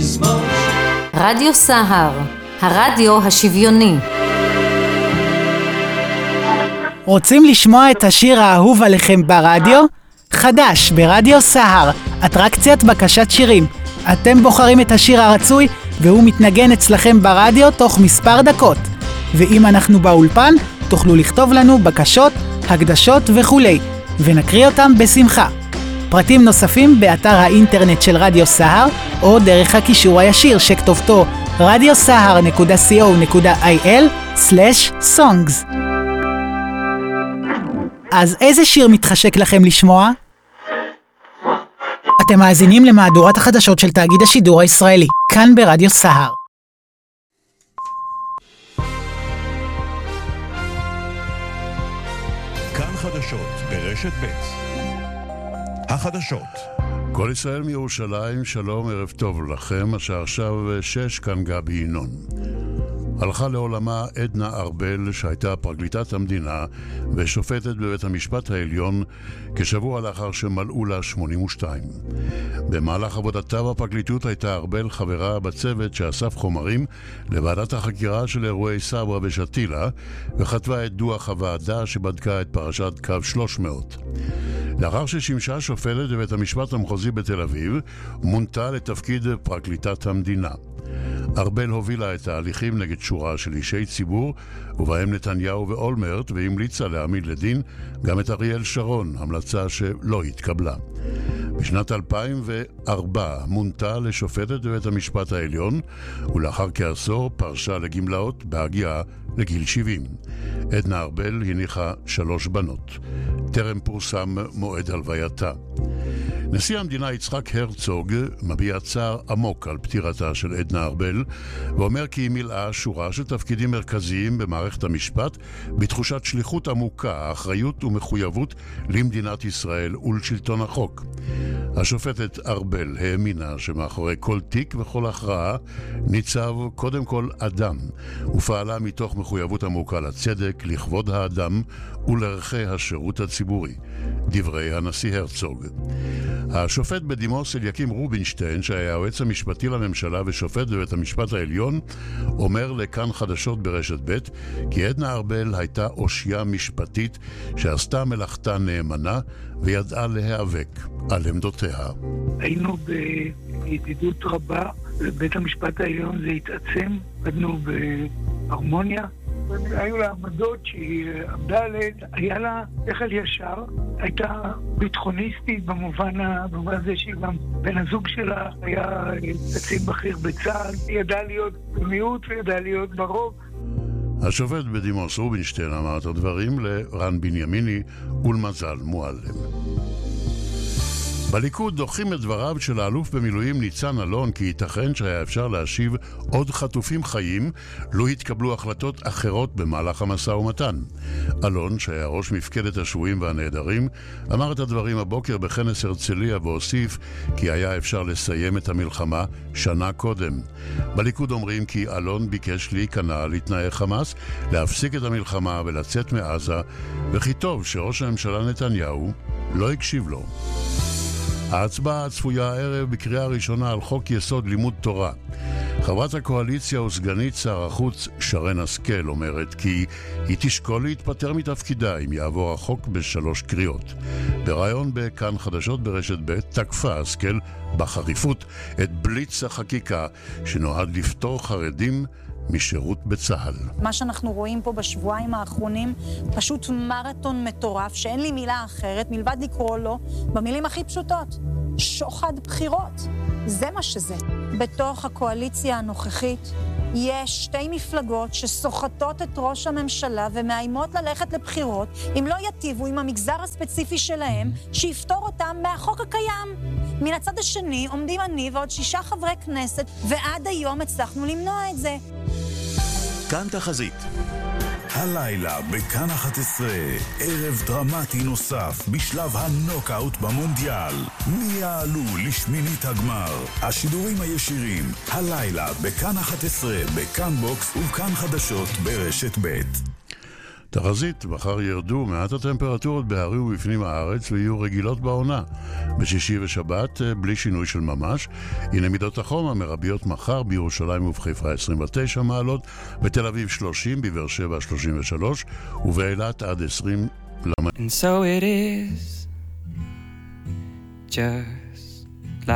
רדיו סהר, הרדיו השוויוני. רוצים לשמוע את השיר האהוב עליכם ברדיו? חדש ברדיו סהר, אטרקציית בקשת שירים. אתם בוחרים את השיר הרצוי והוא מתנגן אצלכם ברדיו תוך מספר דקות. ואם אנחנו באולפן, תוכלו לכתוב לנו בקשות, הקדשות וכולי, ונקריא אותם בשמחה. פרטים נוספים באתר האינטרנט של רדיו סהר, או דרך הקישור הישיר שכתובתו radiosahar.co.il/songs. אז איזה שיר מתחשק לכם לשמוע? אתם מאזינים למהדורת החדשות של תאגיד השידור הישראלי, כאן ברדיו סהר. כאן חדשות ברשת ב'. החדשות. כל ישראל מירושלים, שלום, ערב טוב לכם. השעה עכשיו 6, כאן גבי ינון. הלכה לעולמה עדנה ארבל, שהייתה פרקליטת המדינה ושופטת בבית המשפט העליון, כשבוע לאחר שמלאו לה 82. במהלך עבודתה בפרקליטות הייתה ארבל חברה בצוות שאסף חומרים לוועדת החקירה של אירועי סברה ושתילה, וכתבה את דוח הוועדה שבדקה את פרשת קו 300. לאחר ששימשה שופטת בבית המשפט המחוזי בתל אביב, מונתה לתפקיד פרקליטת המדינה. ארבל הובילה את ההליכים נגד שורה של אישי ציבור, ובהם נתניהו ואולמרט, והמליצה להעמיד לדין גם את אריאל שרון, המלצה שלא התקבלה. בשנת 2004 מונתה לשופטת בבית המשפט העליון, ולאחר כעשור פרשה לגמלאות בהגיעה לגיל 70. עדנה ארבל הניחה 3 בנות. טרם פורסם מועד הלווייתה. נשיא המדינה יצחק הרצוג מביע צער עמוק על פטירתה של עדנה ארבל, ואומר כי היא מילאה שורה של תפקידים מרכזיים במערכת המשפט, בתחושת שליחות עמוקה, אחריות ומחויבות למדינת ישראל ולשלטון החוק. השופטת ארבל האמינה שמאחורי כל תיק וכל הכרעה ניצב קודם כל אדם, ופעלה מתוך מחויבות עמוקה לצדק, לכבוד האדם ולערכי השירות הציבורי. דברי הנשיא הרצוג. השופט בדימוס אליקים רובינשטיין, שהיה היועץ המשפטי לממשלה ושופט בבית המשפט העליון, אומר לכאן חדשות ברשת ב' כי עדנה ארבל הייתה אושיה משפטית שעשתה מלאכתה נאמנה וידעה להיאבק על עמדותיה. היינו בידידות רבה, בבית המשפט העליון זה התעצם, עבדנו בהרמוניה, היו לה עמדות שהיא עמדה עליהן, היה לה שכל ישר, הייתה ביטחוניסטית במובן הזה שהיא גם בן הזוג שלה היה קצין בכיר בצה"ל, היא ידעה להיות במיעוט וידעה להיות ברוב. השופט בדימוס רובינשטיין אמר את הדברים לרן בנימיני ולמזל מועלם. בליכוד דוחים את דבריו של האלוף במילואים ניצן אלון כי ייתכן שהיה אפשר להשיב עוד חטופים חיים לא התקבלו החלטות אחרות במהלך המשא ומתן. אלון, שהיה ראש מפקדת השבויים והנעדרים, אמר את הדברים הבוקר בכנס הרצליה והוסיף כי היה אפשר לסיים את המלחמה שנה קודם. בליכוד אומרים כי אלון ביקש להיכנע לתנאי חמאס, להפסיק את המלחמה ולצאת מעזה, וכי טוב שראש הממשלה נתניהו לא הקשיב לו. ההצבעה הצפויה הערב בקריאה ראשונה על חוק יסוד לימוד תורה. חברת הקואליציה וסגנית שר החוץ שרן השכל אומרת כי היא תשקול להתפטר מתפקידה אם יעבור החוק ב3 קריאות. בראיון בכאן חדשות ברשת ב' תקפה השכל בחריפות את בליץ החקיקה שנועד לפטור חרדים משירות בצהל. מה שאנחנו רואים פה בשבועיים האחרונים, פשוט מרתון מטורף, שאין לי מילה אחרת מלבד לקרוא לו במילים הכי פשוטות. שוחד בחירות. זה מה שזה. בתוך הקואליציה הנוכחית יש 2 מפלגות שסוחטות את ראש הממשלה ומאיימות ללכת לבחירות אם לא יטיבו עם המגזר הספציפי שלהם שיפתור אותם מהחוק הקיים. מן הצד השני עומדים אני ועוד 6 חברי כנסת ועד היום הצלחנו למנוע את זה. כאן תחזית. הלילה בכאן 11, ערב דרמטי נוסף בשלב הנוקאוט במונדיאל. מי יעלו לשמינית הגמר? השידורים הישירים, הלילה בכאן 11, בכאן בוקס ובכאן חדשות ברשת ב'. תחזית, מחר ירדו מעט הטמפרטורות בהרים ובפנים הארץ ויהיו רגילות בעונה. בשישי ושבת בלי שינוי של ממש. הנה מידות החום המרביות מחר בירושלים ובחיפה 29 מעלות, בתל אביב 30, בבאר שבע 33 ובאילת עד 20. And so it is just